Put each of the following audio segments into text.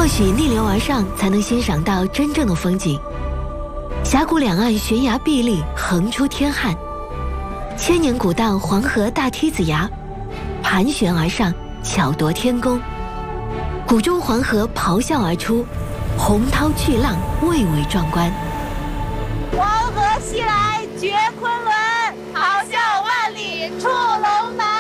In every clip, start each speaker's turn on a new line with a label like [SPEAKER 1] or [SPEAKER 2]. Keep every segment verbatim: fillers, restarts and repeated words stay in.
[SPEAKER 1] 或许逆流而上才能欣赏到真正的风景。峡谷两岸悬崖壁立，横出天汉。千年古道黄河大梯子崖，盘旋而上，巧夺天工。谷中黄河咆哮而出，洪涛巨浪，蔚为壮观。
[SPEAKER 2] 黄河西来绝昆仑，咆哮万里出龙门。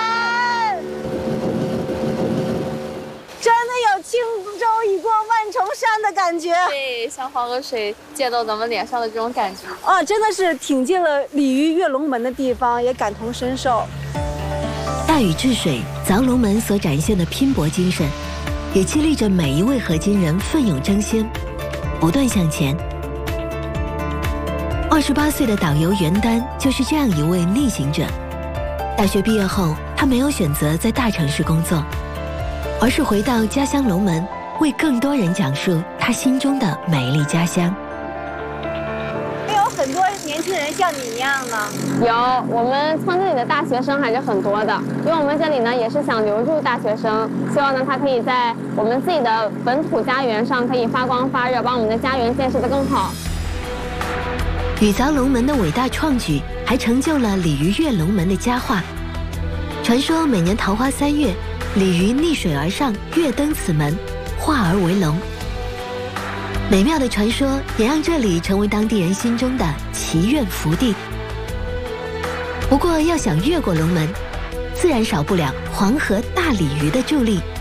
[SPEAKER 2] 真的有轻舟已过万重山的感觉。
[SPEAKER 3] 对，像黄河水溅到咱们脸上的这种感觉。
[SPEAKER 2] 啊，真的是挺进了鲤鱼跃龙门的地方，也感同身受。
[SPEAKER 1] 大禹治水、凿龙门所展现的拼搏精神，也激励着每一位河津人奋勇争先，不断向前。二十八岁的导游袁丹就是这样一位逆行者。大学毕业后，他没有选择在大城市工作，而是回到家乡龙门，为更多人讲述他心中的美丽家乡。
[SPEAKER 2] 也有很多年轻人像你一样呢。
[SPEAKER 3] 有，我们村这里的大学生还是很多的，因为我们这里呢也是想留住大学生，希望呢他可以在我们自己的本土家园上可以发光发热，把我们的家园建设得更好。
[SPEAKER 1] 禹凿龙门的伟大创举，还成就了鲤鱼跃龙门的佳话。传说每年桃花三月，鲤鱼逆水而上，跃登此门，化而为龙。美妙的传说也让这里成为当地人心中的祈愿福地。不过，要想越过龙门，自然少不了黄河大鲤鱼的助力。